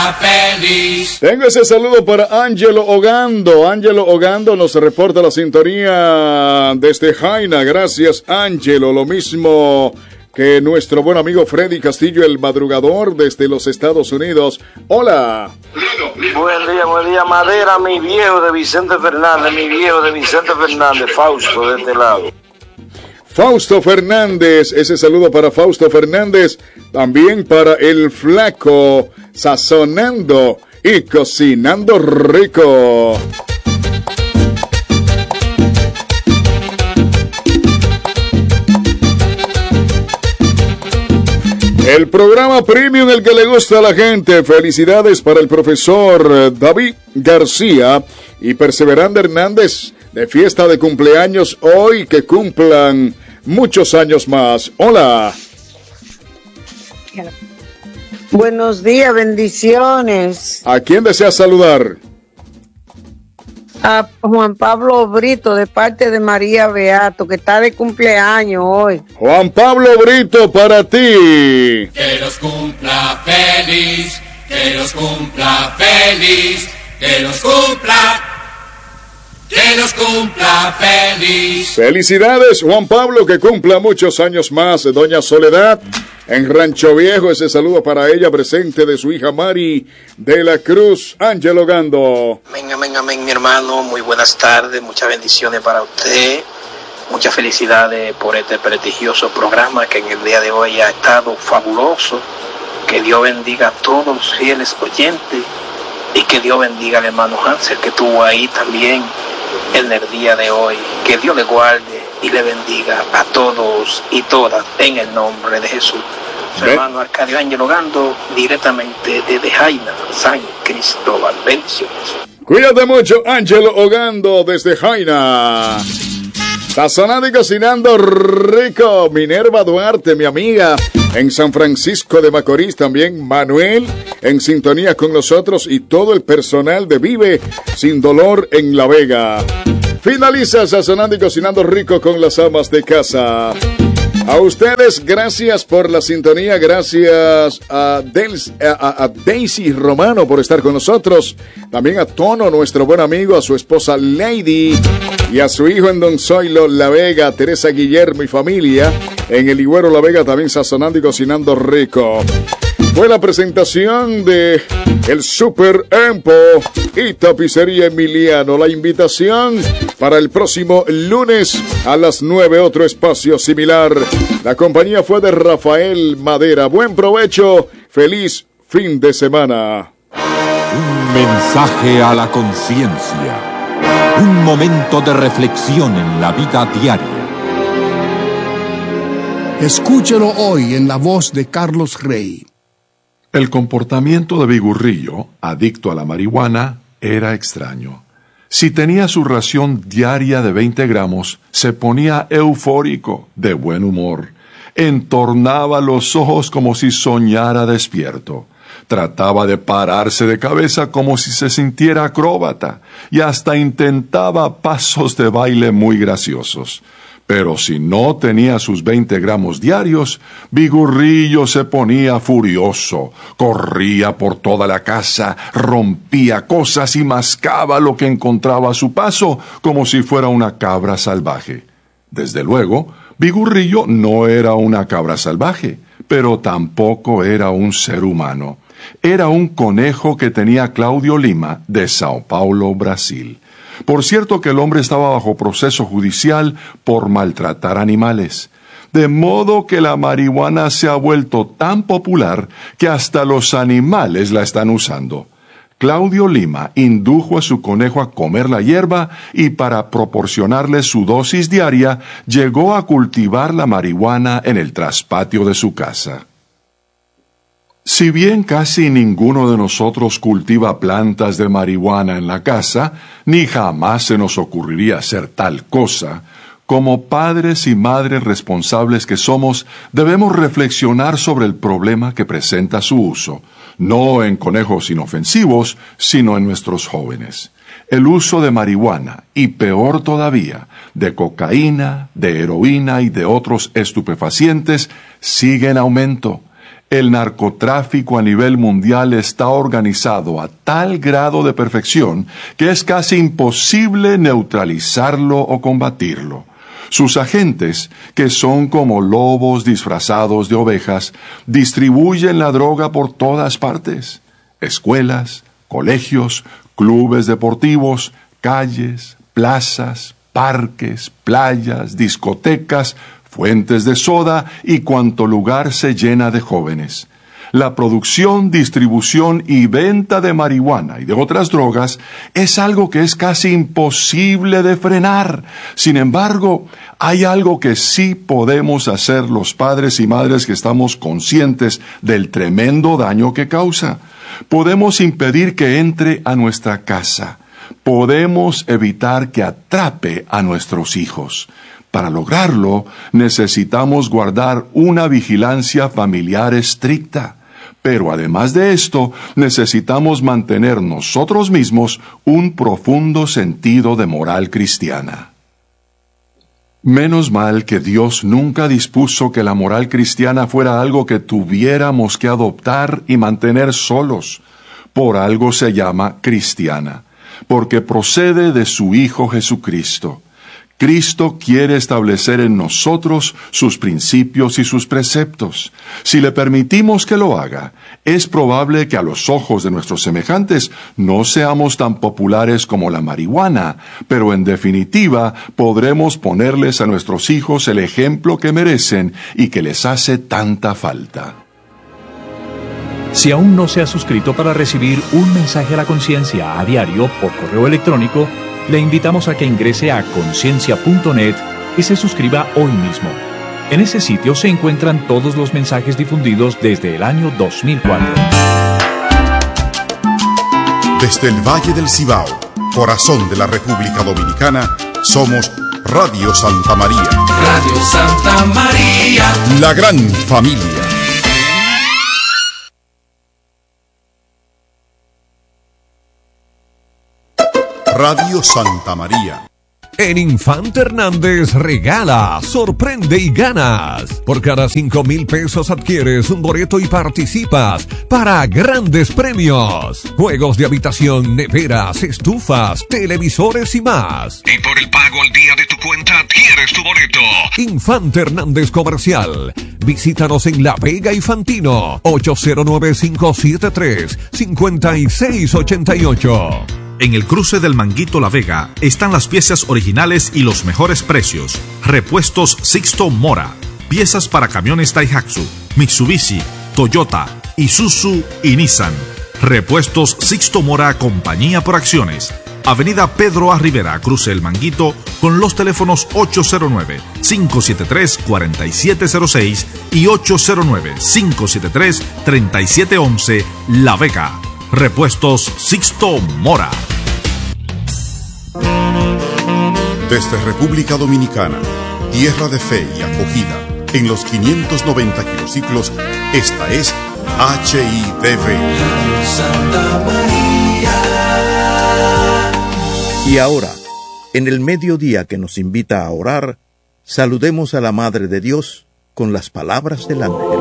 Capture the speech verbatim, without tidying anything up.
Feliz. Tengo ese saludo para Ángelo Ogando. Ángelo Ogando nos reporta la sintonía desde Jaina. Gracias, Ángelo. Lo mismo que nuestro buen amigo Freddy Castillo, el madrugador desde los Estados Unidos. Hola. Buen día, buen día, Madera, mi viejo de Vicente Fernández, mi viejo de Vicente Fernández, Fausto, de este lado. Fausto Fernández, ese saludo para Fausto Fernández, también para el Flaco, sazonando y cocinando rico. El programa premium, el que le gusta a la gente. Felicidades para el profesor David García y Perseverante Hernández, de fiesta de cumpleaños hoy, que cumplan muchos años más. Hola. Buenos días, bendiciones. ¿A quién desea saludar? A Juan Pablo Brito, de parte de María Beato, que está de cumpleaños hoy. Juan Pablo Brito, para ti. Que los cumpla feliz, que los cumpla feliz, que los cumpla, que los cumpla feliz. Felicidades, Juan Pablo, que cumpla muchos años más. Doña Soledad, en Rancho Viejo, ese saludo para ella, presente de su hija Mari de la Cruz. Ángelo Gando. Amén, amén, amén, mi hermano. Muy buenas tardes, muchas bendiciones para usted. Muchas felicidades por este prestigioso programa que en el día de hoy ha estado fabuloso. Que Dios bendiga a todos los fieles oyentes y que Dios bendiga al hermano Hansel, que estuvo ahí también en el día de hoy. Que Dios le guarde y le bendiga a todos y todas en el nombre de Jesús. Su hermano Arcadio Ángelo Gando, directamente desde Jaina, San Cristóbal. Bendiciones. Cuídate mucho, Ángelo Ogando, desde Jaina. Sazonando y cocinando rico. Minerva Duarte, mi amiga, en San Francisco de Macorís. También Manuel, en sintonía con nosotros, y todo el personal de Vive Sin Dolor en La Vega. Finaliza Sazonando y cocinando rico con las amas de casa. A ustedes, gracias por la sintonía. Gracias a, Dels, a, a Daisy Romano por estar con nosotros. También a Tono, nuestro buen amigo, a su esposa Lady y a su hijo en Don Zoilo La Vega, Teresa Guillermo y familia. En el Higuero La Vega también sazonando y cocinando rico. Fue la presentación de el Super Empo y Tapicería Emiliano. La invitación para el próximo lunes a las nueve, otro espacio similar. La compañía fue de Rafael Madera. Buen provecho, feliz fin de semana. Un mensaje a la conciencia. Un momento de reflexión en la vida diaria. Escúchelo hoy en la voz de Carlos Rey. El comportamiento de Vigurrillo, adicto a la marihuana, era extraño. Si tenía su ración diaria de veinte gramos, se ponía eufórico, de buen humor. Entornaba los ojos como si soñara despierto. Trataba de pararse de cabeza como si se sintiera acróbata, y hasta intentaba pasos de baile muy graciosos. Pero si no tenía sus veinte gramos diarios, Vigurrillo se ponía furioso, corría por toda la casa, rompía cosas y mascaba lo que encontraba a su paso, como si fuera una cabra salvaje. Desde luego, Vigurrillo no era una cabra salvaje, pero tampoco era un ser humano. Era un conejo que tenía Claudio Lima, de Sao Paulo, Brasil. Por cierto que el hombre estaba bajo proceso judicial por maltratar animales. De modo que la marihuana se ha vuelto tan popular que hasta los animales la están usando. Claudio Lima indujo a su conejo a comer la hierba y para proporcionarle su dosis diaria, llegó a cultivar la marihuana en el traspatio de su casa. Si bien casi ninguno de nosotros cultiva plantas de marihuana en la casa, ni jamás se nos ocurriría hacer tal cosa, como padres y madres responsables que somos, debemos reflexionar sobre el problema que presenta su uso, no en conejos inofensivos, sino en nuestros jóvenes. El uso de marihuana, y peor todavía, de cocaína, de heroína y de otros estupefacientes, sigue en aumento. El narcotráfico a nivel mundial está organizado a tal grado de perfección que es casi imposible neutralizarlo o combatirlo. Sus agentes, que son como lobos disfrazados de ovejas, distribuyen la droga por todas partes. Escuelas, colegios, clubes deportivos, calles, plazas, parques, playas, discotecas, fuentes de soda y cuanto lugar se llena de jóvenes. La producción, distribución y venta de marihuana y de otras drogas es algo que es casi imposible de frenar. Sin embargo, hay algo que sí podemos hacer los padres y madres que estamos conscientes del tremendo daño que causa. Podemos impedir que entre a nuestra casa. Podemos evitar que atrape a nuestros hijos. Para lograrlo, necesitamos guardar una vigilancia familiar estricta. Pero además de esto, necesitamos mantener nosotros mismos un profundo sentido de moral cristiana. Menos mal que Dios nunca dispuso que la moral cristiana fuera algo que tuviéramos que adoptar y mantener solos. Por algo se llama cristiana, porque procede de su Hijo Jesucristo. Cristo quiere establecer en nosotros sus principios y sus preceptos. Si le permitimos que lo haga, es probable que a los ojos de nuestros semejantes no seamos tan populares como la marihuana, pero en definitiva podremos ponerles a nuestros hijos el ejemplo que merecen y que les hace tanta falta. Si aún no se ha suscrito para recibir un mensaje a la conciencia a diario por correo electrónico, le invitamos a que ingrese a conciencia punto net y se suscriba hoy mismo. En ese sitio se encuentran todos los mensajes difundidos desde el año dos mil cuatro. Desde el Valle del Cibao, corazón de la República Dominicana, somos Radio Santa María. Radio Santa María. La gran familia. Radio Santa María. En Infante Hernández regala, sorprende y ganas. Por cada cinco mil pesos adquieres un boleto y participas para grandes premios. Juegos de habitación, neveras, estufas, televisores y más. Y por el pago al día de tu cuenta adquieres tu boleto. Infante Hernández Comercial. Visítanos en La Vega y Fantino. ocho cero nueve, cinco siete tres, cinco seis ocho ocho. En el cruce del Manguito La Vega están las piezas originales y los mejores precios. Repuestos Sixto Mora. Piezas para camiones Daihatsu, Mitsubishi, Toyota, Isuzu y Nissan. Repuestos Sixto Mora, compañía por acciones. Avenida Pedro A. Rivera, cruce El Manguito, con los teléfonos ocho cero nueve, cinco siete tres, cuatro siete cero seis y ocho cero nueve, cinco siete tres, tres siete uno uno, La Vega. Repuestos Sixto Mora. Desde República Dominicana, tierra de fe y acogida, en los quinientos noventa kilociclos, esta es H I D V. Santa María. Y ahora, en el mediodía que nos invita a orar, saludemos a la Madre de Dios con las palabras del ángel.